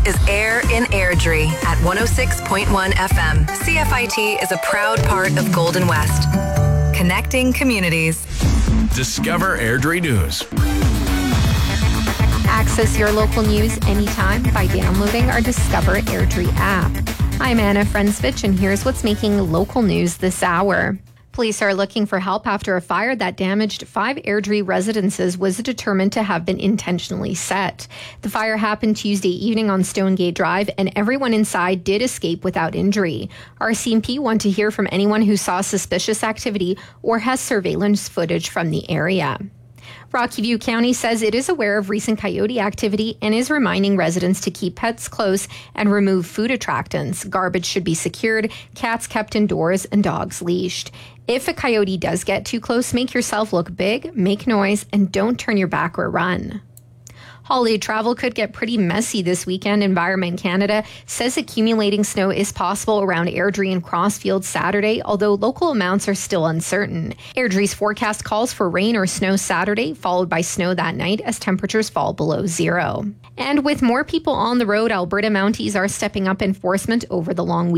is Air in Airdrie at 106.1 FM. CFIT is a proud part of Golden West. Connecting communities. Discover Airdrie News. Access your local news anytime by downloading our Discover Airdrie app. I'm Anna Frensvich, and here's what's making local news this hour. Police are looking for help after a fire that damaged 5 Airdrie residences was determined to have been intentionally set. The fire happened Tuesday evening on Stonegate Drive, and everyone inside did escape without injury. RCMP want to hear from anyone who saw suspicious activity or has surveillance footage from the area. Rocky View County says it is aware of recent coyote activity and is reminding residents to keep pets close and remove food attractants. Garbage should be secured, cats kept indoors, and dogs leashed. If a coyote does get too close, make yourself look big, make noise, and don't turn your back or run. Holiday travel could get pretty messy this weekend. Environment Canada says accumulating snow is possible around Airdrie and Crossfield Saturday, although local amounts are still uncertain. Airdrie's forecast calls for rain or snow Saturday, followed by snow that night as temperatures fall below zero. And with more people on the road, Alberta Mounties are stepping up enforcement over the long weekend.